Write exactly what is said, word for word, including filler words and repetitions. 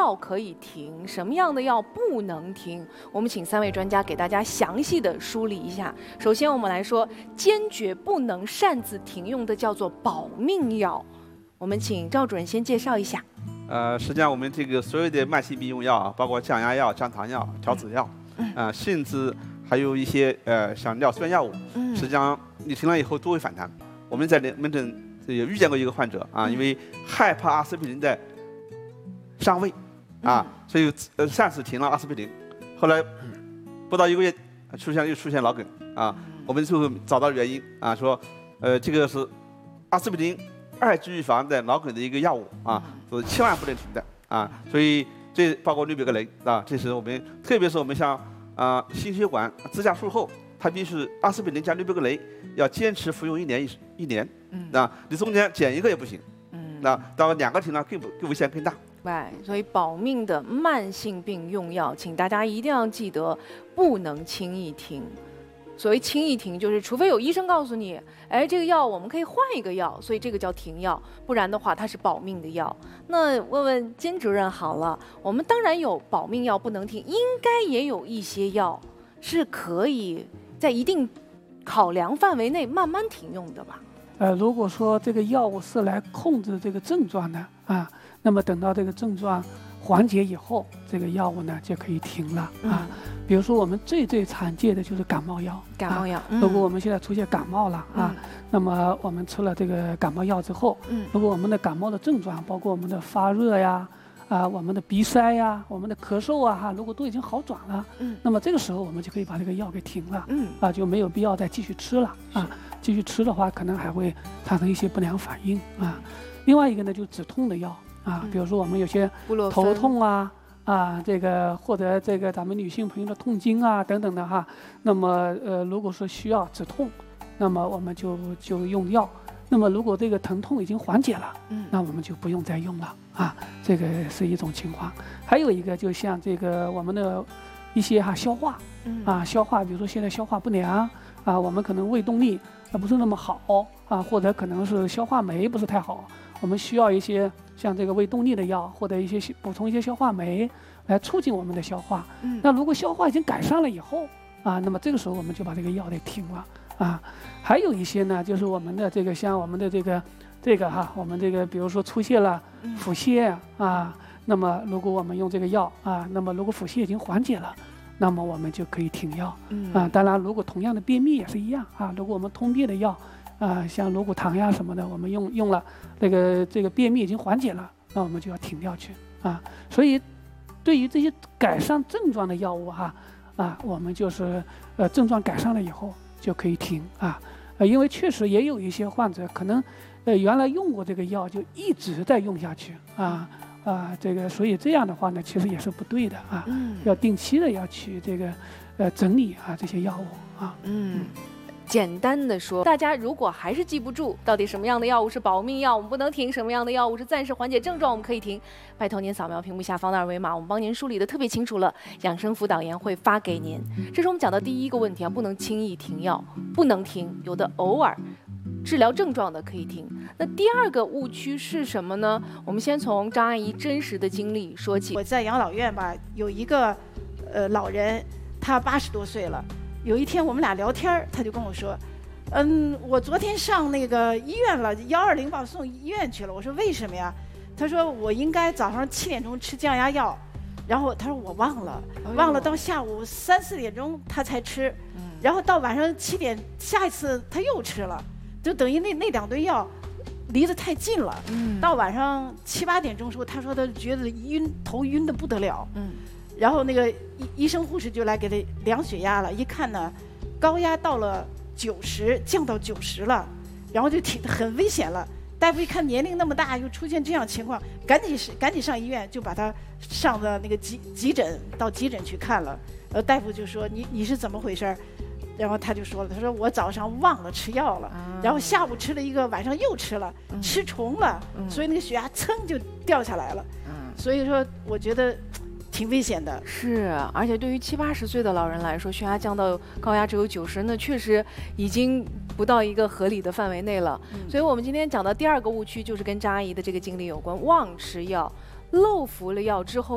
药可以停，什么样的药不能停？我们请三位专家给大家详细的梳理一下。首先，我们来说坚决不能擅自停用的叫做保命药。我们请赵主任先介绍一下。 呃，实际上我们这个所有的慢性病用药啊，包括降压药、降糖药、调脂药，啊、呃，甚至还有一些呃像尿酸药物， 嗯， 实际上你停了以后都会反弹。我们在门诊也遇见过一个患者啊，因为害怕阿司匹林的伤胃啊，所以呃暂时停了阿司匹林，后来不到一个月出现又出现脑梗啊，我们最后找到原因啊，说呃这个是阿司匹林二级预防的脑梗的一个药物啊，是千万不能停的啊，所以这包括氯吡格雷啊，这是我们特别是我们像啊心血管支架术后，它必须阿司匹林加氯吡格雷要坚持服用一年一一年，嗯，啊，你中间减一个也不行，嗯，那到两个停了更不更危险更大。 对，所以保命的慢性病用药，请大家一定要记得不能轻易停。所谓轻易停，就是除非有医生告诉你，哎，这个药我们可以换一个药，所以这个叫停药，不然的话它是保命的药。那问问金主任好了，我们当然有保命药不能停，应该也有一些药是可以在一定考量范围内慢慢停用的吧？ 呃，如果说这个药物是来控制这个症状的啊，那么等到这个症状缓解以后，这个药物呢就可以停了啊。嗯，比如说我们最最常见的就是感冒药， 感冒药。 啊嗯、如果我们现在出现感冒了啊，嗯、那么我们吃了这个感冒药之后，嗯，如果我们的感冒的症状，包括我们的发热呀，啊，我们的鼻塞呀，我们的咳嗽啊，哈，如果都已经好转了，嗯，那么这个时候我们就可以把这个药给停了，嗯，啊，就没有必要再继续吃了啊。继续吃的话，可能还会产生一些不良反应啊。另外一个呢，就是止痛的药啊，比如说我们有些头痛啊。啊，这个或者这个咱们女性朋友的痛经啊等等的哈，那么呃，如果说需要止痛，那么我们就就用药。那么如果这个疼痛已经缓解了，嗯，那我们就不用再用了啊。这个是一种情况。还有一个就像这个我们的一些哈消化，啊消化，比如说现在消化不良啊，我们可能胃动力啊不是那么好啊，或者可能是消化酶不是太好，我们需要一些像这个胃动力的药，或者一些补充一些消化酶，来促进我们的消化。嗯，那如果消化已经改善了以后啊，那么这个时候我们就把这个药给停了啊。还有一些呢，就是我们的这个像我们的这个这个哈，我们这个比如说出现了腹泻啊，那么如果我们用这个药啊，那么如果腹泻已经缓解了，那么我们就可以停药。嗯啊，当然如果同样的便秘也是一样啊，如果我们通便的药。啊，像罗骨糖呀什么的，我们用用了，这个这个便秘已经缓解了，那我们就要停掉去啊。所以，对于这些改善症状的药物哈，啊，我们就是呃症状改善了以后就可以停啊。呃，因为确实也有一些患者可能呃原来用过这个药就一直在用下去啊啊，这个所以这样的话呢，其实也是不对的啊。嗯。要定期的要去这个呃整理啊这些药物啊。嗯。 简单的说，大家如果还是记不住到底什么样的药物是保命药，我们不能停；什么样的药物是暂时缓解症状，我们可以停。拜托您扫描屏幕下方的二维码，我们帮您梳理的特别清楚了。养生辅导员会发给您。这是我们讲的第一个问题啊，不能轻易停药，不能停，有的偶尔治疗症状的可以停。那第二个误区是什么呢？我们先从张阿姨真实的经历说起。 我在养老院吧，有一个呃老人，他八十多岁了。有一天我们俩聊天，他就跟我说：“嗯，我昨天上那个医院了，幺二零把我送医院去了。”我说：“为什么呀？”他说：“我应该早上七点钟吃降压药，然后他说我忘了，忘了到下午三四点钟他才吃，然后到晚上七点下一次他又吃了，就等于那那两顿药离得太近了。到晚上七八点钟的时候，他说他觉得晕，头晕得不得了。”然后那个医医生护士就来给他量血压了，一看呢，高压到了九十，降到九十了，然后就挺很危险了。大夫一看年龄那么大，又出现这样情况，赶紧赶紧上医院，就把他上的那个急急诊，到急诊去看了。呃，大夫就说你你是怎么回事？然后他就说了，他说我早上忘了吃药了，然后下午吃了一个，晚上又吃了，吃重了，所以那个血压噌就掉下来了。所以说，我觉得。挺危险的， 是，而且对于七八十岁的老人来说，血压降到高压只有九十，那确实已经不到一个合理的范围内了。嗯、所以我们今天讲到第二个误区，就是跟张阿姨的这个经历有关，忘吃药，漏服了药之后。